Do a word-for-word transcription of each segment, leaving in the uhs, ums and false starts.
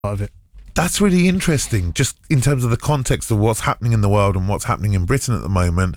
part of it. That's really interesting, just in terms of the context of what's happening in the world and what's happening in Britain at the moment.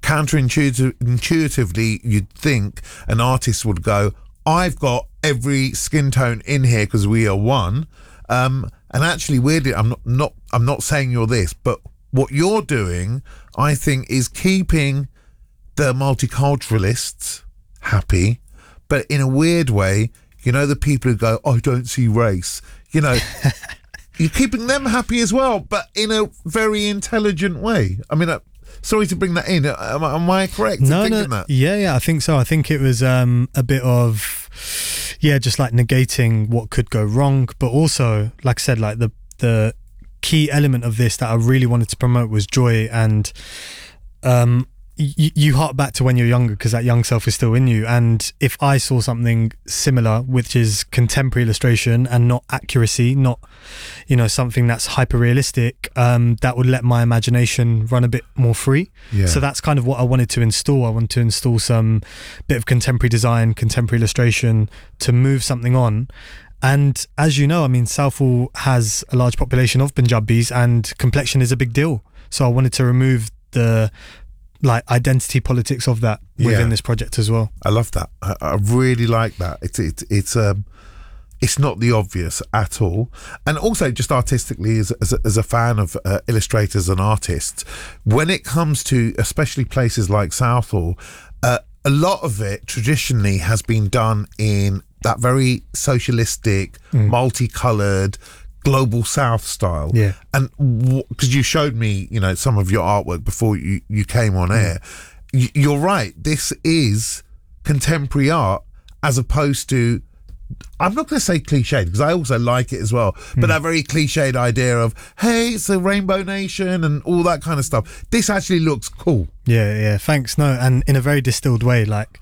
Counterintuitively, you'd think an artist would go, I've got every skin tone in here because we are one. Um, and actually, weirdly, I'm not, not, I'm not saying you're this, but what you're doing, I think, is keeping the multiculturalists happy, but in a weird way, you know, the people who go, I don't see race, you know... You're keeping them happy as well, but in a very intelligent way. I mean, uh, sorry to bring that in. Am, am I correct no, in thinking no, that? Yeah, yeah, I think so. I think it was um, a bit of, yeah, just like negating what could go wrong. But also, like I said, like the the key element of this that I really wanted to promote was joy. And um, y- you hark back to when you're younger because that young self is still in you. And if I saw something similar, which is contemporary illustration and not accuracy, not, you know, something that's hyper realistic, um, that would let my imagination run a bit more free. Yeah. So that's kind of what I wanted to install. I wanted to install some bit of contemporary design, contemporary illustration to move something on. And as you know, I mean, Southall has a large population of Punjabis and complexion is a big deal. So I wanted to remove the like identity politics of that within Yeah. this project as well. I love that. I, I really like that. It's it's it's um it's not the obvious at all. And also, just artistically, as as a, as a fan of uh, illustrators and artists, when it comes to especially places like Southall, uh, a lot of it traditionally has been done in that very socialistic, Mm. multicolored, global South style. Yeah. And because w- you showed me, you know, some of your artwork before you, you came on air, y- you're right. This is contemporary art as opposed to, I'm not going to say cliched because I also like it as well, but that very cliched idea of, hey, it's a Rainbow Nation and all that kind of stuff. This actually looks cool. Yeah, yeah, thanks. No, and in a very distilled way, like,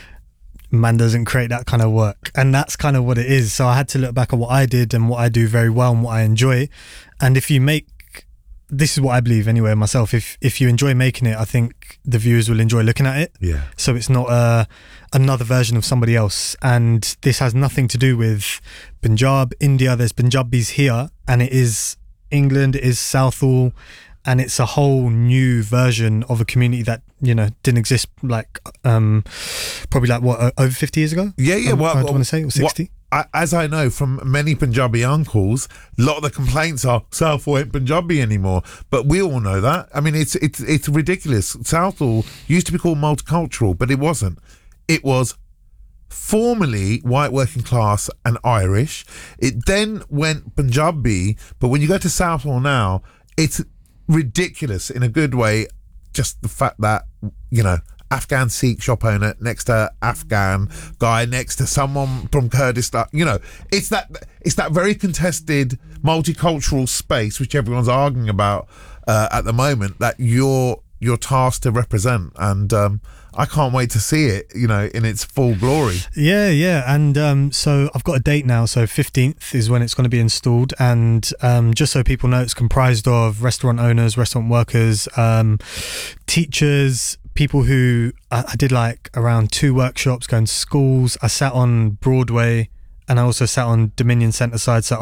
man doesn't create that kind of work, and that's kind of what it is. So I had to look back at what I did and what I do very well and what I enjoy. And if you make, this is what I believe anyway myself, if if you enjoy making it, I think the viewers will enjoy looking at it. Yeah. So it's not uh, another version of somebody else. And this has nothing to do with Punjab, India. There's Punjabis here, and it is England, it is Southall, and it's a whole new version of a community that, you know, didn't exist like um probably like what, over fifty years ago. Yeah, yeah. um, Well, I want to say or sixty. What, I, as I know from many Punjabi uncles, a lot of the complaints are Southall ain't Punjabi anymore. But we all know that. I mean, it's it's it's ridiculous. Southall used to be called multicultural, but it wasn't. It was formerly white working class and Irish. It then went Punjabi, but when you go to Southall now, it's ridiculous in a good way. Just the fact that, you know, Afghan Sikh shop owner next to Afghan guy next to someone from Kurdistan, you know, it's that it's that very contested multicultural space which everyone's arguing about uh, at the moment that you're you're tasked to represent, and um, I can't wait to see it, you know, in its full glory. Yeah, yeah. And um, so I've got a date now. So fifteenth is when it's going to be installed. And um, just so people know, it's comprised of restaurant owners, restaurant workers, um, teachers, people who, I, I did like around two workshops going to schools. I sat on Broadway and I also sat on Dominion Centre side. So